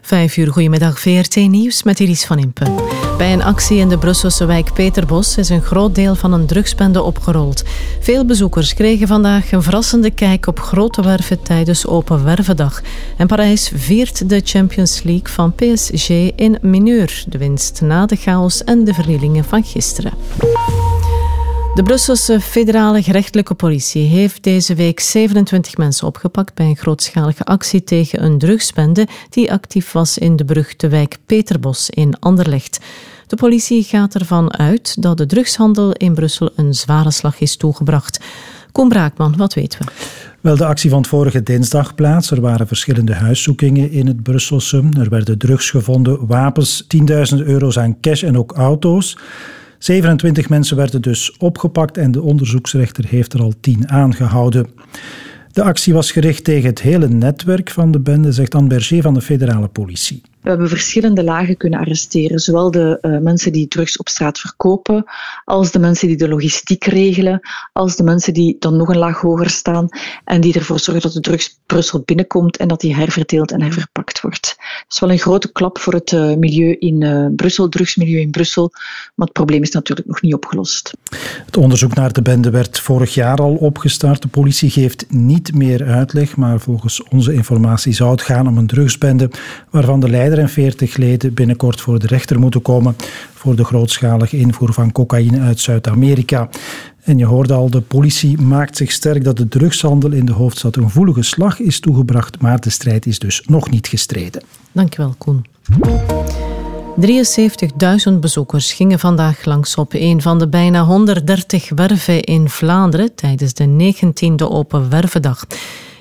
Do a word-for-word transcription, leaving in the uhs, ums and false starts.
Vijf uur, goedemiddag, V R T Nieuws met Iris van Impen. Bij een actie in de Brusselse wijk Peterbos is een groot deel van een drugsbende opgerold. Veel bezoekers kregen vandaag een verrassende kijk op grote werven tijdens Open Wervendag. En Parijs viert de Champions League van P S G in mineur. De winst na de chaos en de vernielingen van gisteren. De Brusselse federale gerechtelijke politie heeft deze week zevenentwintig mensen opgepakt bij een grootschalige actie tegen een drugsbende die actief was in de beruchte wijk Peterbos in Anderlecht. De politie gaat ervan uit dat de drugshandel in Brussel een zware slag is toegebracht. Koen Braakman, wat weten we? Wel, de actie vond vorige dinsdag plaats. Er waren verschillende huiszoekingen in het Brusselse. Er werden drugs gevonden, wapens, tienduizend euro's aan cash en ook auto's. zevenentwintig mensen werden dus opgepakt en de onderzoeksrechter heeft er al tien aangehouden. De actie was gericht tegen het hele netwerk van de bende, zegt Anne Berger van de federale politie. We hebben verschillende lagen kunnen arresteren. Zowel de uh, mensen die drugs op straat verkopen, als de mensen die de logistiek regelen, als de mensen die dan nog een laag hoger staan en die ervoor zorgen dat de drugs Brussel binnenkomt en dat die herverdeeld en herverpakt wordt. Dat is wel een grote klap voor het uh, milieu in uh, Brussel, drugsmilieu in Brussel, maar het probleem is natuurlijk nog niet opgelost. Het onderzoek naar de bende werd vorig jaar al opgestart. De politie geeft niet meer uitleg, maar volgens onze informatie zou het gaan om een drugsbende waarvan de leider en veertig leden binnenkort voor de rechter moeten komen voor de grootschalige invoer van cocaïne uit Zuid-Amerika. En je hoorde al, de politie maakt zich sterk dat de drugshandel in de hoofdstad een gevoelige slag is toegebracht, maar de strijd is dus nog niet gestreden. Dankjewel, Koen. drieënzeventigduizend bezoekers gingen vandaag langs op een van de bijna honderddertig werven in Vlaanderen tijdens de negentiende Open Wervendag.